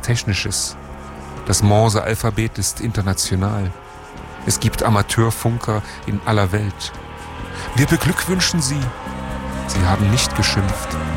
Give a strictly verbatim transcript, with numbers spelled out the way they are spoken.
Technisches. Das Morse-Alphabet ist international. Es gibt Amateurfunker in aller Welt. Wir beglückwünschen Sie. Sie haben nicht geschimpft.